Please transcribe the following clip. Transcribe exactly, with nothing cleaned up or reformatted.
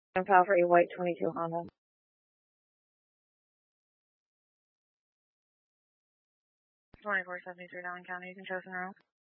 And file for a white twenty-two Honda. twenty-four seventy-three Allen County, you can chosen row.